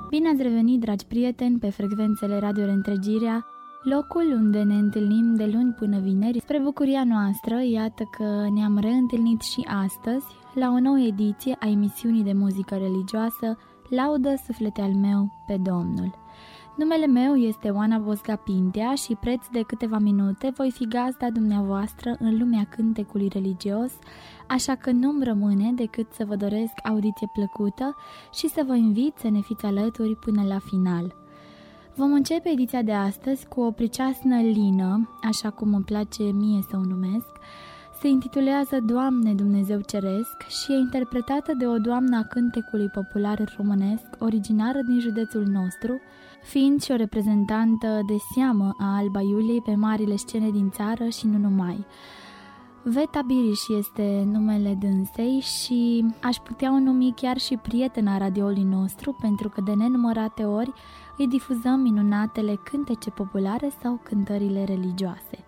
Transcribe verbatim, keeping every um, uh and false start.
Bine ați revenit, dragi prieteni, pe frecvențele Radio Reîntregirea, locul unde ne întâlnim de luni până vineri. Spre bucuria noastră, iată că ne-am reîntâlnit și astăzi la o nouă ediție a emisiunii de muzică religioasă Laudă suflete al meu pe Domnul. Numele meu este Oana Bosga Pintea și preț de câteva minute voi fi gazda dumneavoastră în lumea cântecului religios, așa că nu-mi rămâne decât să vă doresc audiție plăcută și să vă invit să ne fiți alături până la final. Vom începe ediția de astăzi cu o priceasnă lină, așa cum îmi place mie să o numesc. Se intitulează Doamne Dumnezeu Ceresc și e interpretată de o doamnă a cântecului popular românesc, originară din județul nostru, fiind și o reprezentantă de seamă a Alba Iuliei pe marile scene din țară și nu numai. Veta Biriș este numele dânsei și aș putea o numi chiar și prietena radioului nostru, pentru că de nenumărate ori îi difuzăm minunatele cântece populare sau cântările religioase.